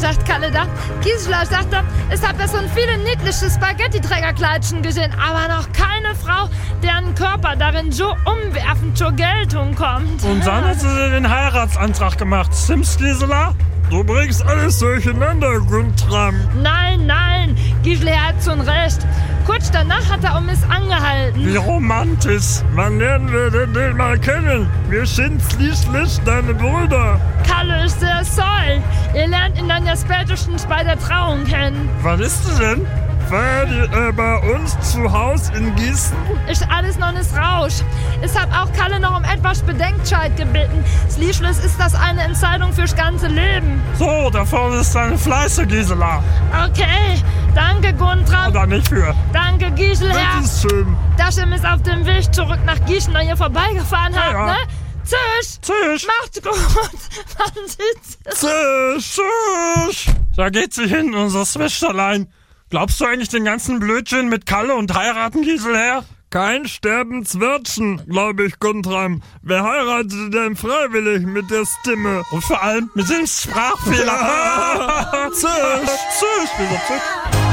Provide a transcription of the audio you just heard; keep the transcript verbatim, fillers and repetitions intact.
sagt Kalle da. Gisela sagt da, es hat schon viele niedliche Spaghetti-Trägerkleidchen gesehen, aber noch keine Frau, deren Körper darin so umwerfend zur Geltung kommt. Und dann hat sie den Heiratsantrag gemacht. Stimmt's, Gisela? Du bringst alles durcheinander, Guntram. Nein, nein, Gisela hat schon recht. Kurz danach hat er um es angehalten. Wie romantisch. Wann lernen wir denn den mal kennen? Wir sind schließlich deine Brüder. Kalle ist der Soll. Ihr lernt ihn dann ja spätestens bei der Trauung kennen. Was ist das denn? Feier die äh, bei uns zu Haus in Gießen? Ist alles noch nicht Rausch. Ich hab auch Kalle noch um etwas Bedenkzeit gebeten. Schließlich ist das eine Entscheidung fürs ganze Leben. So, da vorne ist deine Fleiße, Gisela. Okay, danke Guntram. Oder nicht für. Danke Gisela. Bitteschön. Dass ihr mich auf dem Weg zurück nach Gießen an ihr vorbeigefahren habt, ja. ne? Tschüss. Tschüss. Macht's gut. Man sieht's. Tschüss. Tschüss. Da geht sie hin, unser Schwesterlein. Glaubst du eigentlich den ganzen Blödsinn mit Kalle und heiraten, Gisela? Kein Sterbenswörtchen, glaube ich, Guntram. Wer heiratet denn freiwillig mit der Stimme? Und vor allem mit dem Sprachfehler. Tschüss. Tschüss. Tschüss.